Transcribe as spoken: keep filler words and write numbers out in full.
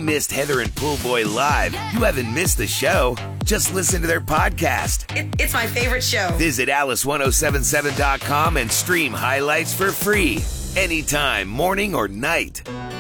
missed Heather and Poolboy live, you haven't missed the show. Just listen to their podcast. It, it's my favorite show. Visit alice ten seventy-seven dot com and stream highlights for free. Anytime, morning or night.